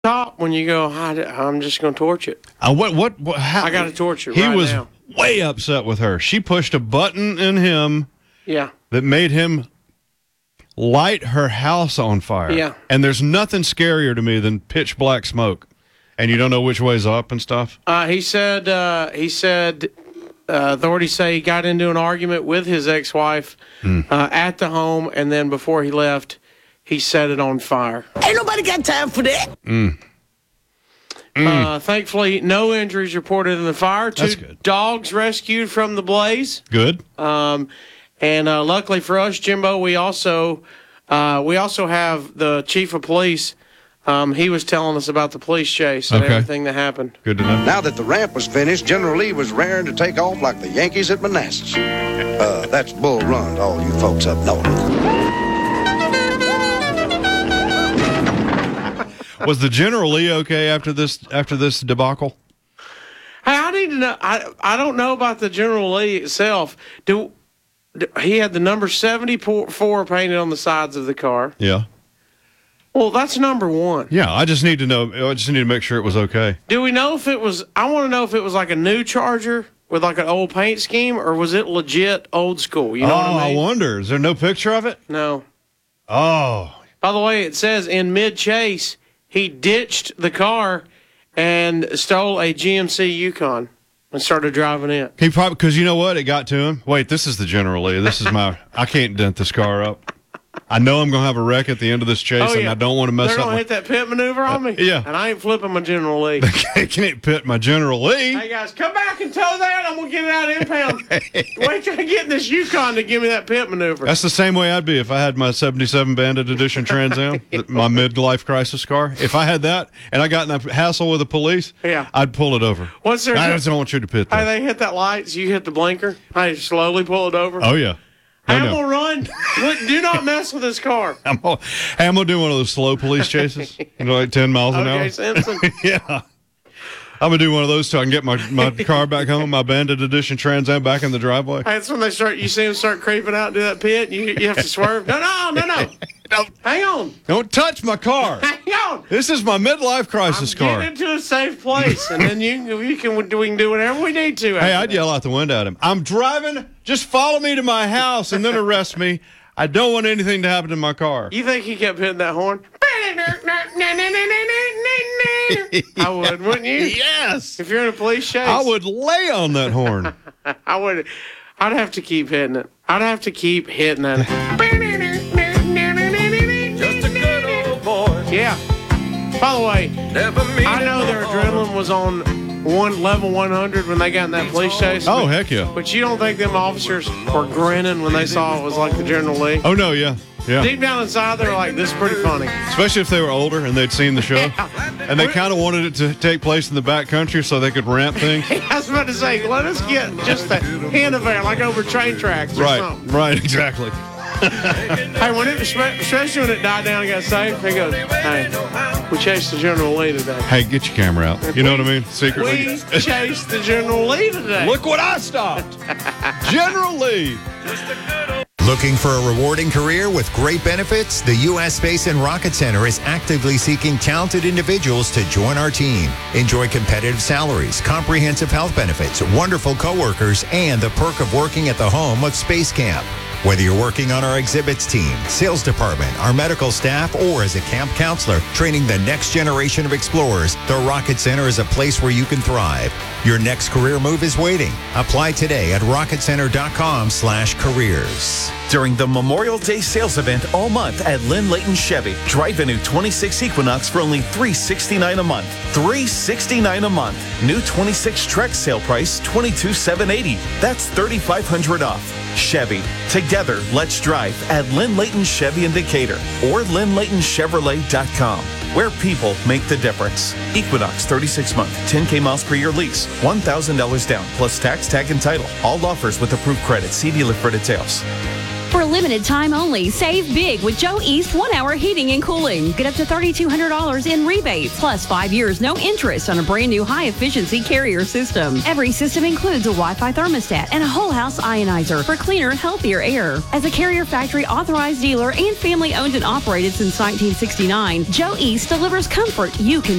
top when you go, I'm just going to torch it. How, I got to torch it He right was now. way upset with her. She pushed a button in him that made him light her house on fire. Yeah. And there's nothing scarier to me than pitch black smoke, and you don't know which way's up and stuff. He said authorities say he got into an argument with his ex-wife at the home, and then before he left, he set it on fire. Ain't nobody got time for that. Thankfully, no injuries reported in the fire. That's 2 good. dogs rescued from the blaze. Good. And luckily for us, Jimbo, we also have the chief of police. He was telling us about the police chase and everything that happened. Good to know. Now that the ramp was finished, General Lee was raring to take off like the Yankees at Manassas. That's Bull Run to all you folks up north. Was the General Lee okay after this debacle? Hey, I need to know. I don't know about the General Lee itself. He had the number 74 painted on the sides of the car. Yeah. Well, that's number 1. Yeah, I just need to know. I just need to make sure it was okay. Do we know if it was? I want to know if it was like a new Charger with like an old paint scheme, or was it legit old school? You know what I mean? I wonder. Is there no picture of it? No. Oh. By the way, it says in mid-chase, he ditched the car and stole a GMC Yukon and started driving it. He probably, because you know what? It got to him. Wait, this is the General Lee. This is I can't dent this car up. I know I'm going to have a wreck at the end of this chase, and I don't want to mess up. They're going to hit that pit maneuver on me? Yeah. And I ain't flipping my General Lee. Can't pit my General Lee. Hey, guys, come back and tow that. I'm going to get it out of impound. Wait till I get in this Yukon to give me that pit maneuver. That's the same way I'd be if I had my 77 Bandit Edition Trans Am, my midlife crisis car. If I had that and I got in a hassle with the police, I'd pull it over. I just don't want you to pit that. Hey, they hit that light, so you hit the blinker. Hey, slowly pull it over. Oh, yeah. I'm going to run. Look, do not mess with this car. I'm going to do one of those slow police chases, like 10 miles an hour. Okay, Simpson. Yeah. I'm going to do one of those so I can get my car back home, my Bandit Edition Trans Am back in the driveway. That's when you see them start creeping out into that pit, and you have to swerve. No. Hang on. Don't touch my car. Hang on. This is my midlife crisis car. Get into a safe place, and then we can do whatever we need to. Hey, I'd yell out the window at him. I'm driving. Just follow me to my house and then arrest me. I don't want anything to happen to my car. You think he kept hitting that horn? I would, wouldn't you? Yes. If you're in a police chase, I would lay on that horn. I would. I'd have to keep hitting it. I'd have to keep hitting it. Just a good old boy. Yeah. By the way, I know their adrenaline was on level 100 when they got in that police chase. Oh, heck yeah. But you don't think them officers were grinning when they saw it was like the General Lee? Oh, no, yeah. Yeah. Deep down inside, they were like, this is pretty funny. Especially if they were older and they'd seen the show. And they kind of wanted it to take place in the back country so they could ramp things. I was about to say, let us get just a hint of it, like over train tracks or something. Right, exactly. Hey, especially when it died down and got safe, he goes, hey, we chased the General Lee today. Hey, get your camera out. You know what I mean? Secretly. We chased the General Lee today. Look what I stopped. General Lee. Looking for a rewarding career with great benefits? The U.S. Space and Rocket Center is actively seeking talented individuals to join our team. Enjoy competitive salaries, comprehensive health benefits, wonderful coworkers, and the perk of working at the home of Space Camp. Whether you're working on our exhibits team, sales department, our medical staff, or as a camp counselor, training the next generation of explorers, the Rocket Center is a place where you can thrive. Your next career move is waiting. Apply today at rocketcenter.com/careers. During the Memorial Day sales event all month at Lynn Layton Chevy, drive a new 26 Equinox for only $369 a month. $369 a month. New 26 Trek sale price $22,780. That's $3,500 off. Chevy. Together, let's drive at Lynn Layton Chevy in Decatur or LynnLaytonChevrolet.com, where people make the difference. Equinox 36-month, 10K miles per year lease, $1,000 down, plus tax, tag, and title. All offers with approved credit. See dealer for details. For a limited time only, save big with Joe East 1 Hour Heating and Cooling. Get up to $3,200 in rebates, plus 5 years no interest on a brand new high-efficiency Carrier system. Every system includes a Wi-Fi thermostat and a whole house ionizer for cleaner, healthier air. As a Carrier factory authorized dealer and family owned and operated since 1969, Joe East delivers comfort you can